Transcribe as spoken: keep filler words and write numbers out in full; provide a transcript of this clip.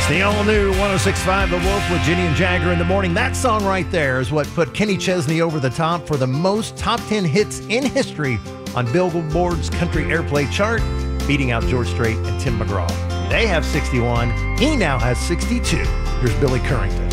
The all-new one oh six point five The Wolf with Ginny and Jagger in the morning. That song right there is what put Kenny Chesney over the top for the most top ten hits in history on Billboard's country airplay chart, beating out George Strait and Tim McGraw. They have sixty-one. He now has sixty-two. Here's Billy Currington.